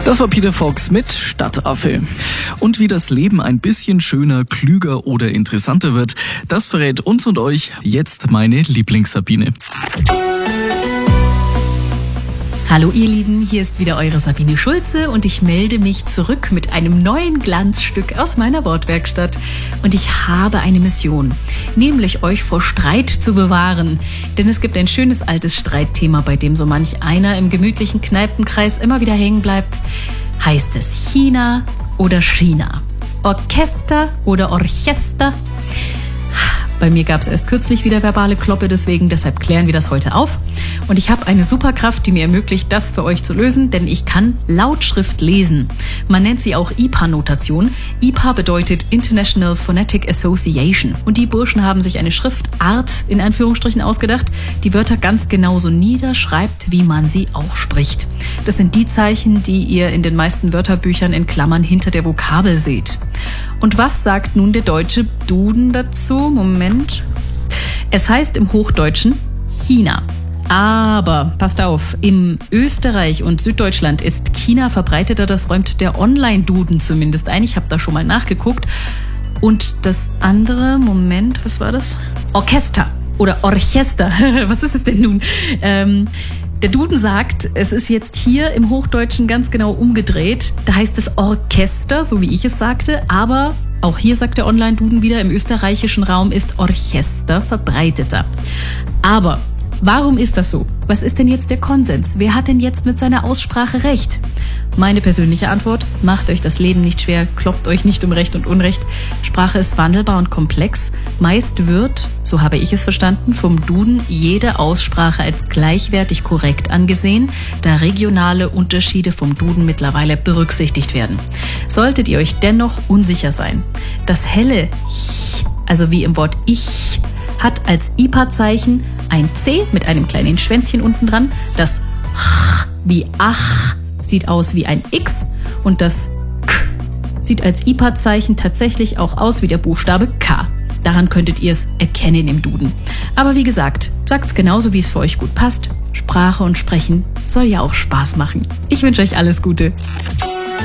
Das war Peter Fox mit Stadtaffe. Und wie das Leben ein bisschen schöner, klüger oder interessanter wird, das verrät uns und euch jetzt meine Lieblings-Sabine. Hallo ihr Lieben, hier ist wieder eure Sabine Schulze und ich melde mich zurück mit einem neuen Glanzstück aus meiner Wortwerkstatt. Und ich habe eine Mission, nämlich euch vor Streit zu bewahren. Denn es gibt ein schönes altes Streitthema, bei dem so manch einer im gemütlichen Kneipenkreis immer wieder hängen bleibt. Heißt es China oder China? Orchester oder Orchester? Bei mir gab es erst kürzlich wieder verbale Kloppe, deshalb klären wir das heute auf. Und ich habe eine Superkraft, die mir ermöglicht, das für euch zu lösen, denn ich kann Lautschrift lesen. Man nennt sie auch IPA-Notation. IPA bedeutet International Phonetic Association. Und die Burschen haben sich eine Schriftart in Anführungsstrichen ausgedacht, die Wörter ganz genauso niederschreibt, wie man sie auch spricht. Das sind die Zeichen, die ihr in den meisten Wörterbüchern in Klammern hinter der Vokabel seht. Und was sagt nun der deutsche Duden dazu? Moment. Es heißt im Hochdeutschen China. Aber, passt auf, im Österreich und Süddeutschland ist China verbreiteter, das räumt der Online-Duden zumindest ein. Ich habe da schon mal nachgeguckt. Und das andere, Moment, was war das? Orchester oder Orchester. Was ist es denn nun? Der Duden sagt, es ist jetzt hier im Hochdeutschen ganz genau umgedreht. Da heißt es Orchester, so wie ich es sagte, aber auch hier sagt der Online-Duden wieder, im österreichischen Raum ist Orchester verbreiteter. Aber warum ist das so? Was ist denn jetzt der Konsens? Wer hat denn jetzt mit seiner Aussprache recht? Meine persönliche Antwort: Macht euch das Leben nicht schwer, kloppt euch nicht um Recht und Unrecht. Sprache ist wandelbar und komplex. Meist wird, so habe ich es verstanden, vom Duden jede Aussprache als gleichwertig korrekt angesehen, da regionale Unterschiede vom Duden mittlerweile berücksichtigt werden. Solltet ihr euch dennoch unsicher sein, das helle Ch, also wie im Wort Ich, hat als IPA-Zeichen ein C mit einem kleinen Schwänzchen unten dran. Das Ch wie Ach sieht aus wie ein X und das K sieht als IPA-Zeichen tatsächlich auch aus wie der Buchstabe K. Daran könntet ihr es erkennen im Duden. Aber wie gesagt, sagt's genauso, wie es für euch gut passt. Sprache und Sprechen soll ja auch Spaß machen. Ich wünsche euch alles Gute.